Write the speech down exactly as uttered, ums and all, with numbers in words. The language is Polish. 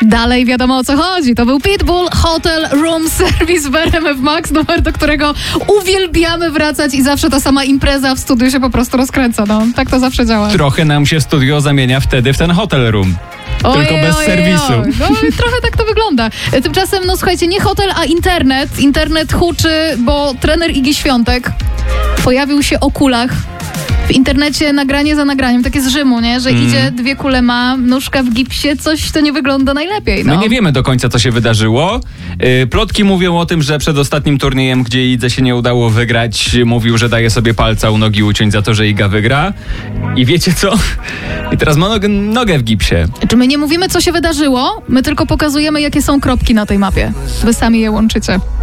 Dalej wiadomo, o co chodzi. To był Pitbull, Hotel Room Service w R M F Max, numer, do którego uwielbiamy wracać i zawsze ta sama impreza w studiu się po prostu rozkręca. No, tak to zawsze działa. Trochę nam się studio zamienia wtedy w ten hotel room. Ojej, Tylko bez ojej, serwisu. ojej. No trochę tak to wygląda. Tymczasem, no słuchajcie, nie hotel, a internet. Internet huczy, bo trener Igi Świątek pojawił się o kulach. W internecie nagranie za nagraniem, takie z Rzymu, nie? Że mm. idzie, dwie kule ma, nóżka w gipsie, coś to nie wygląda najlepiej. No. My nie wiemy do końca, co się wydarzyło. Yy, plotki mówią o tym, że przed ostatnim turniejem, gdzie Idze się nie udało wygrać, mówił, że daje sobie palca u nogi uciąć za to, że Iga wygra. I wiecie co? I teraz ma nogę, nogę w gipsie. Czy my nie mówimy, co się wydarzyło? My tylko pokazujemy, jakie są kropki na tej mapie. Wy sami je łączycie.